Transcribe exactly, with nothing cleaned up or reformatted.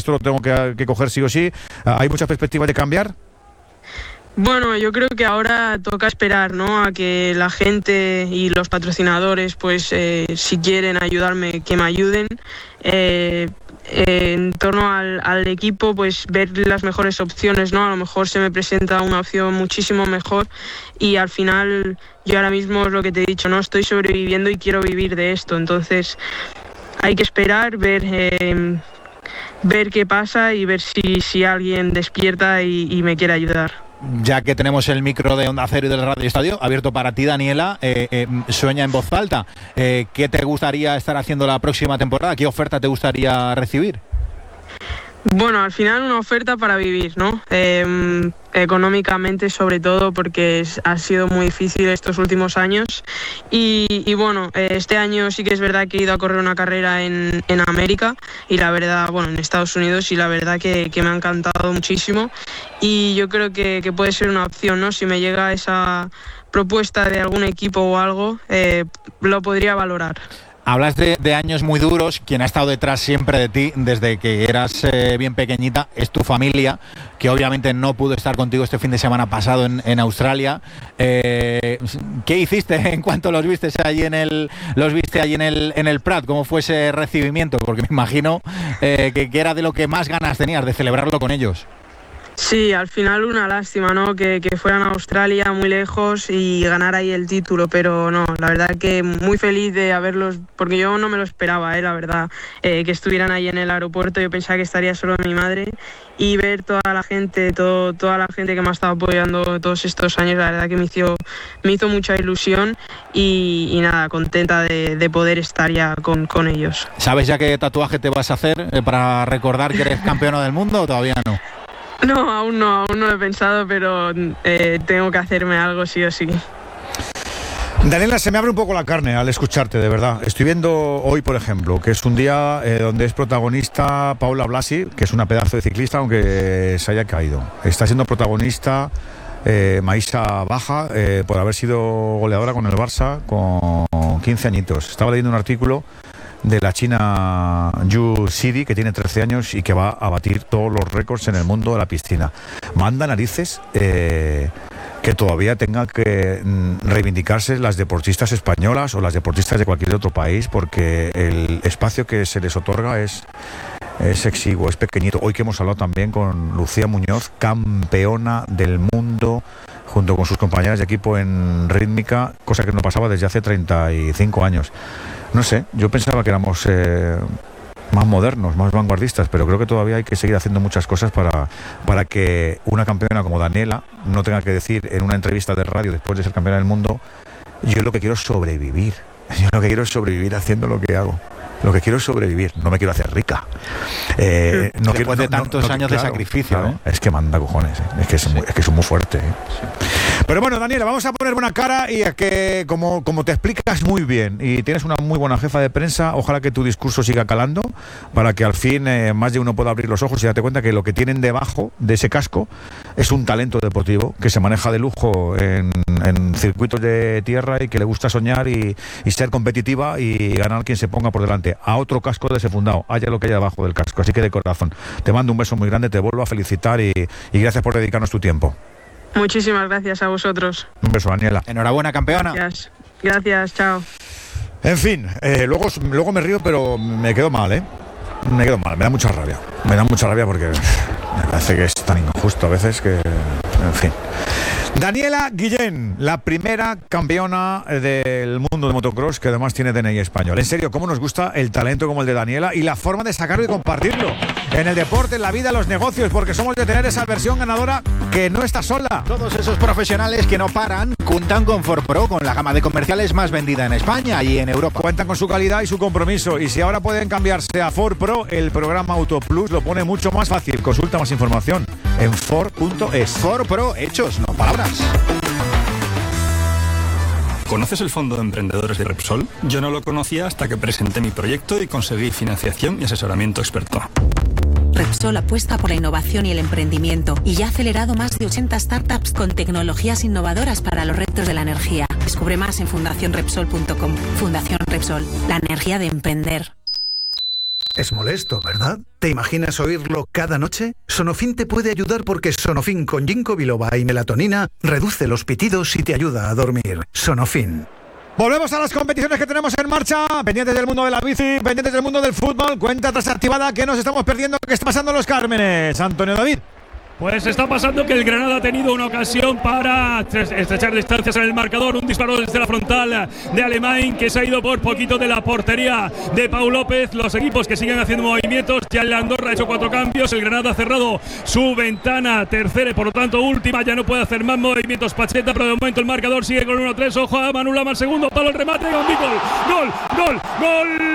esto lo tengo que, que coger sí o sí. ¿Hay muchas perspectivas de cambiar? Bueno, yo creo que ahora toca esperar, ¿no?, a que la gente y los patrocinadores, pues eh, si quieren ayudarme, que me ayuden. Eh, eh, en torno al, al equipo, pues ver las mejores opciones, ¿no? A lo mejor se me presenta una opción muchísimo mejor y al final yo ahora mismo es lo que te he dicho, ¿no? Estoy sobreviviendo y quiero vivir de esto, entonces hay que esperar, ver... Eh, ver qué pasa y ver si, si alguien despierta y, y me quiere ayudar. Ya que tenemos el micro de Onda Cero y del Radio Estadio abierto para ti, Daniela, eh, eh, sueña en voz alta. Eh, ¿Qué te gustaría estar haciendo la próxima temporada? ¿Qué oferta te gustaría recibir? Bueno, al final una oferta para vivir, ¿no? Eh, económicamente sobre todo, porque es, ha sido muy difícil estos últimos años y, y bueno, eh, este año sí que es verdad que he ido a correr una carrera en, en América y la verdad, bueno, en Estados Unidos y la verdad que, que me ha encantado muchísimo y yo creo que, que puede ser una opción, ¿no? Si me llega esa propuesta de algún equipo o algo, eh, lo podría valorar. Hablas de, de años muy duros. Quien ha estado detrás siempre de ti desde que eras eh, bien pequeñita es tu familia, que obviamente no pudo estar contigo este fin de semana pasado en, en Australia. Eh, ¿Qué hiciste en cuanto los viste allí en el los viste allí en el en el Prat? ¿Cómo fue ese recibimiento? Porque me imagino eh, que, que era de lo que más ganas tenías, de celebrarlo con ellos. Sí, al final una lástima, ¿no? Que, que fueran a Australia muy lejos y ganar ahí el título, pero no, la verdad que muy feliz de haberlos, porque yo no me lo esperaba, ¿eh? La verdad, eh, que estuvieran ahí en el aeropuerto. Yo pensaba que estaría solo mi madre y ver toda la gente, todo, toda la gente que me ha estado apoyando todos estos años, la verdad que me hizo, me hizo mucha ilusión y, y nada, contenta de, de poder estar ya con, con ellos. ¿Sabes ya qué tatuaje te vas a hacer eh, para recordar que eres campeona del mundo o todavía no? No, aún no, aún no lo he pensado, pero eh, tengo que hacerme algo sí o sí. Daniela, se me abre un poco la carne al escucharte, de verdad. Estoy viendo hoy, por ejemplo, que es un día eh, donde es protagonista Paula Blasi, que es una pedazo de ciclista, aunque se haya caído. Está siendo protagonista eh, Maísa Baja, eh, por haber sido goleadora con el Barça con quince añitos. Estaba leyendo un artículo de la china Yu Sidi, que tiene trece años y que va a batir todos los récords en el mundo de la piscina. Manda narices eh, que todavía tengan que mm, reivindicarse las deportistas españolas o las deportistas de cualquier otro país, porque el espacio que se les otorga es, es exiguo, es pequeñito. Hoy que hemos hablado también con Lucía Muñoz, campeona del mundo junto con sus compañeras de equipo en rítmica, cosa que no pasaba desde hace treinta y cinco años. No sé, yo pensaba que éramos eh, más modernos, más vanguardistas, pero creo que todavía hay que seguir haciendo muchas cosas para, para que una campeona como Daniela no tenga que decir en una entrevista de radio después de ser campeona del mundo: yo lo que quiero es sobrevivir, yo lo que quiero es sobrevivir haciendo lo que hago. Lo que quiero es sobrevivir, no me quiero hacer rica. Eh, no Después quiero, de no, tantos no, no, años claro, de sacrificio, claro, ¿eh? Es que manda cojones, ¿eh? Es que es, Sí. muy, es que es muy fuerte, ¿eh? Sí. Pero bueno, Daniela, vamos a poner buena cara y a que, como, como te explicas muy bien y tienes una muy buena jefa de prensa, ojalá que tu discurso siga calando para que al fin eh, más de uno pueda abrir los ojos y darte cuenta que lo que tienen debajo de ese casco es un talento deportivo que se maneja de lujo en, en circuitos de tierra y que le gusta soñar y, y ser competitiva y ganar quien se ponga por delante. A otro casco desenfundado, haya lo que haya debajo del casco. Así que de corazón, te mando un beso muy grande, te vuelvo a felicitar y, y gracias por dedicarnos tu tiempo. Muchísimas gracias a vosotros. Un beso, Daniela. Enhorabuena, campeona. Gracias, gracias, chao. En fin, eh, luego, luego me río, pero me quedo mal, ¿eh? Me quedo mal, me da mucha rabia. Me da mucha rabia porque me parece que es tan injusto a veces que... En fin. Daniela Guillén, la primera campeona del mundo de motocross, que además tiene D N I español. En serio, cómo nos gusta el talento como el de Daniela y la forma de sacarlo y compartirlo en el deporte, en la vida, en los negocios, porque somos de tener esa versión ganadora que no está sola. Todos esos profesionales que no paran cuentan con Ford Pro, con la gama de comerciales más vendida en España y en Europa. Cuentan con su calidad y su compromiso, y si ahora pueden cambiarse a Ford Pro, el programa Auto Plus lo pone mucho más fácil. Consulta más información en Ford punto es. Ford Pro, hechos, no palabras. ¿Conoces el Fondo de Emprendedores de Repsol? Yo no lo conocía hasta que presenté mi proyecto y conseguí financiación y asesoramiento experto. Repsol apuesta por la innovación y el emprendimiento y ya ha acelerado más de ochenta startups con tecnologías innovadoras para los retos de la energía. Descubre más en fundación repsol punto com. Fundación Repsol, la energía de emprender. Es molesto, ¿verdad? ¿Te imaginas oírlo cada noche? Sonofin te puede ayudar porque Sonofin con ginkgo biloba y melatonina reduce los pitidos y te ayuda a dormir. Sonofin. Volvemos a las competiciones que tenemos en marcha, pendientes del mundo de la bici, pendientes del mundo del fútbol, cuenta atrás activada, que nos estamos perdiendo, que está pasando en Los Cármenes. Antonio David. Pues está pasando que el Granada ha tenido una ocasión para estrechar distancias en el marcador. Un disparo desde la frontal de Alemán que se ha ido por poquito de la portería de Pau López. Los equipos que siguen haciendo movimientos. Ya el Andorra ha hecho cuatro cambios. El Granada ha cerrado su ventana tercera y por lo tanto última. Ya no puede hacer más movimientos Pacheta, pero de momento el marcador sigue con uno tres. Ojo a Manu Lama, segundo palo, el remate. Gol, gol, gol, gol.